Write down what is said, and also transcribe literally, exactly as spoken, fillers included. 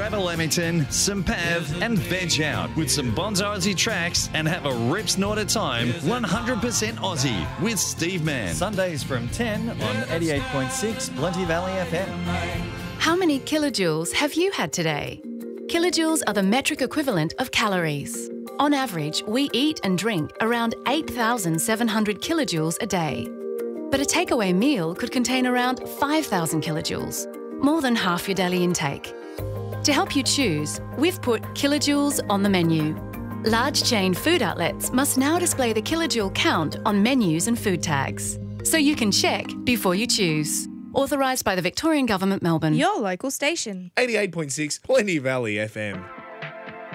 grab a Lamington, some Pav and veg out with some Bonzo Aussie tracks and have a rip snort at time. one hundred percent Aussie with Steve Mann. Sundays from ten on eighty-eight point six Plenty Valley F M. How many kilojoules have you had today? Kilojoules are the metric equivalent of calories. On average, we eat and drink around eight thousand seven hundred kilojoules a day. But a takeaway meal could contain around five thousand kilojoules, more than half your daily intake. To help you choose, we've put kilojoules on the menu. Large chain food outlets must now display the kilojoule count on menus and food tags, so you can check before you choose. Authorised by the Victorian Government, Melbourne. Your local station. eighty-eight point six Plenty Valley F M.